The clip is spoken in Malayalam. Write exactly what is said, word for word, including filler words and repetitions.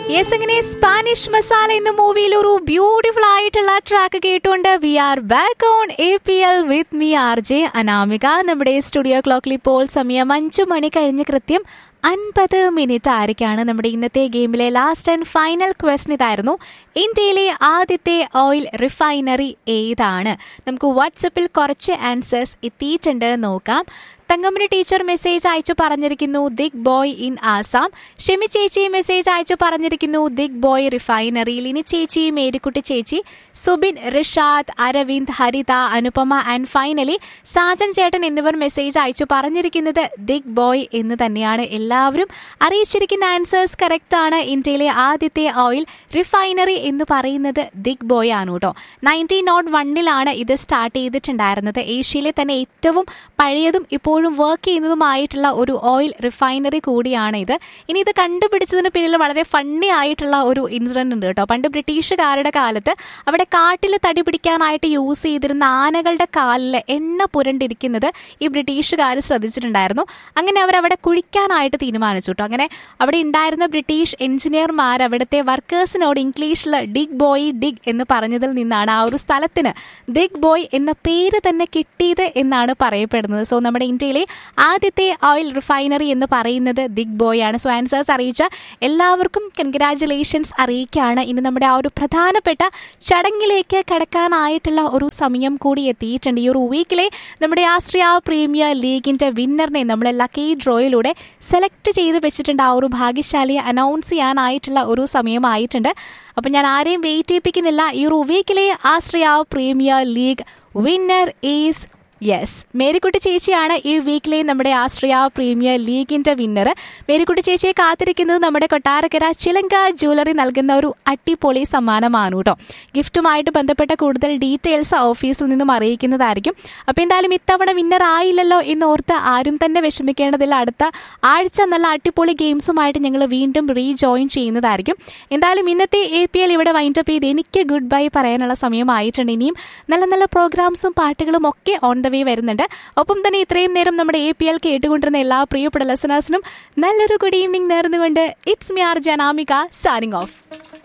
യെസ്, അങ്ങനെ സ്പാനിഷ് മസാല എന്ന മൂവിയിൽ ഒരു ബ്യൂട്ടിഫുൾ ആയിട്ടുള്ള ട്രാക്ക് കേട്ടുകൊണ്ട് V are back on A P L with me R J Anamika. നമ്മുടെ സ്റ്റുഡിയോ ക്ലോക്കിൽ ഇപ്പോൾ സമയം അഞ്ചു മണി കഴിഞ്ഞ് കൃത്യം അൻപത് മിനിറ്റ് ആയിരിക്കാണ്. നമ്മുടെ ഇന്നത്തെ ഗെയിമിലെ ലാസ്റ്റ് ആൻഡ് ഫൈനൽ ക്വസ്റ്റൻ ഇതായിരുന്നു: ഇന്ത്യയിലെ ആദ്യത്തെ ഓയിൽ റിഫൈനറി ഏതാണ്? നമുക്ക് വാട്സപ്പിൽ കുറച്ച് ആൻസേഴ്സ് എത്തിയിട്ടുണ്ട്, നോക്കാം. തങ്കമ്മന് ടീച്ചർ മെസ്സേജ് അയച്ചു പറഞ്ഞിരിക്കുന്നു ദിഗ് ബോയ് ഇൻ ആസാം. ഷെമി ചേച്ചി മെസ്സേജ് അയച്ചു പറഞ്ഞിരിക്കുന്നു ദിഗ് ബോയ് റിഫൈനറിയിൽ. ഇനി ചേച്ചി, മേരിക്കുട്ടി ചേച്ചി, സുബിൻ, റിഷാദ്, അരവിന്ദ്, ഹരിത, അനുപമ ആൻഡ് ഫൈനലി സാജൻ ചേട്ടൻ എന്നിവർ മെസ്സേജ് അയച്ചു പറഞ്ഞിരിക്കുന്നത് ദിഗ് ബോയ് എന്ന് തന്നെയാണ്. എല്ലാവരും അറിയിച്ചിരിക്കുന്ന ആൻസേഴ്സ് കറക്റ്റ് ആണ്. ഇന്ത്യയിലെ ആദ്യത്തെ ഓയിൽ റിഫൈനറി എന്ന് പറയുന്നത് ദിഗ് ബോയ് ആണ് കേട്ടോ. നയൻറ്റീൻ നോട്ട് വണ്ണിലാണ് ഇത് സ്റ്റാർട്ട് ചെയ്തിട്ടുണ്ടായിരുന്നത്. ഏഷ്യയിലെ തന്നെ ഏറ്റവും പഴയതും ഇപ്പോൾ വർക്ക് ചെയ്യുന്നതുമായിട്ടുള്ള ഒരു ഓയിൽ റിഫൈനറി കൂടിയാണ് ഇത്. ഇനി ഇത് കണ്ടുപിടിച്ചതിന് പിന്നിൽ വളരെ ഫണ്ണി ആയിട്ടുള്ള ഒരു ഇൻസിഡന്റ് ഉണ്ട് കേട്ടോ. പണ്ട് ബ്രിട്ടീഷുകാരുടെ കാലത്ത് അവിടെ കാട്ടിൽ തടി പിടിക്കാനായിട്ട് യൂസ് ചെയ്തിരുന്ന ആനകളുടെ കാലിൽ എണ്ണ പുരണ്ടിരിക്കുന്നത് ഈ ബ്രിട്ടീഷുകാർ ശ്രദ്ധിച്ചിട്ടുണ്ടായിരുന്നു. അങ്ങനെ അവർ അവിടെ കുഴിക്കാനായിട്ട് തീരുമാനിച്ചു കേട്ടോ. അങ്ങനെ അവിടെ ഉണ്ടായിരുന്ന ബ്രിട്ടീഷ് എഞ്ചിനീയർമാർ അവിടുത്തെ വർക്കേഴ്സിനോട് ഇംഗ്ലീഷിൽ ഡിഗ് ബോയ് ഡിഗ് എന്ന് പറഞ്ഞതിൽ നിന്നാണ് ആ ഒരു സ്ഥലത്തിന് ദിഗ് ബോയ് എന്ന പേര് തന്നെ കിട്ടിയത് എന്നാണ് പറയപ്പെടുന്നത്. സോ നമ്മുടെ ഇന്ത്യയിലെ ആദ്യത്തെ ഓയിൽ റിഫൈനറി എന്ന് പറയുന്നത് ദിഗ് ബോയ് ആണ്. സോ ആൻസേഴ്സ് അറിയിച്ച എല്ലാവർക്കും കൺഗ്രാജുലേഷൻസ് അറിയിക്കുകയാണ്. ഇനി നമ്മുടെ ആ ഒരു പ്രധാനപ്പെട്ട ചടങ്ങിലേക്ക് കടക്കാനായിട്ടുള്ള ഒരു സമയം കൂടി എത്തിയിട്ടുണ്ട്. ഈ ഒരു വീക്കിലെ നമ്മുടെ ആസ്ട്രിയ പ്രീമിയർ ലീഗിന്റെ വിന്നറിനെ നമ്മൾ ലക്കി ഡ്രോയിലൂടെ സെലക്ട് ചെയ്ത് വെച്ചിട്ടുണ്ട്. ആ ഒരു ഭാഗ്യശാലിയെ അനൗൺസ് ചെയ്യാനായിട്ടുള്ള ഒരു സമയമായിട്ടുണ്ട്. അപ്പം ഞാൻ ആരെയും വെയിറ്റ് ചെയ്യിപ്പിക്കുന്നില്ല. ഈ ഒരു വീക്കിലെ Austria premier league winner is yes Marykutty ചേച്ചിയാണ് ഈ വീക്കിലെ നമ്മുടെ ആസ്ട്രിയ പ്രീമിയർ ലീഗിന്റെ വിന്നർ. മേരിക്കുട്ടി ചേച്ചിയെ കാത്തിരിക്കുന്നത് നമ്മുടെ കൊട്ടാരക്കര ചിലങ്ക ജ്വല്ലറി നൽകുന്ന ഒരു അടിപൊളി സമ്മാനമാണ് കേട്ടോ. ഗിഫ്റ്റുമായിട്ട് ബന്ധപ്പെട്ട കൂടുതൽ ഡീറ്റെയിൽസ് ഓഫീസിൽ നിന്നും അറിയിക്കുന്നതായിരിക്കും. അപ്പോൾ എന്തായാലും ഇത്തവണ വിന്നർ ആയില്ലല്ലോ എന്നോർത്ത് ആരും തന്നെ വിഷമിക്കേണ്ടതില്ല. അടുത്ത ആഴ്ച നല്ല അടിപൊളി ഗെയിംസുമായിട്ട് ഞങ്ങൾ വീണ്ടും റീജോയിൻ ചെയ്യുന്നതായിരിക്കും. എന്തായാലും ഇന്നത്തെ എ പി എൽ ഇവിടെ വൈൻഡപ്പ് ചെയ്ത് എനിക്ക് ഗുഡ് ബൈ പറയാനുള്ള സമയമായിട്ടുണ്ട്. ഇനിയും നല്ല നല്ല പ്രോഗ്രാംസും പാട്ടുകളും ഒക്കെ ഓൺ ദ വേ വരുന്നുണ്ട്. ഒപ്പം തന്നെ ഇത്രയും നേരം നമ്മുടെ എ പി എൽ കേട്ടുകൊണ്ടിരുന്ന എല്ലാ പ്രിയപ്പെട്ട ലിസണേഴ്സിനും നല്ലൊരു ഗുഡ് ഈവനിങ് നേർന്നുകൊണ്ട് it's me R J Anamika signing off.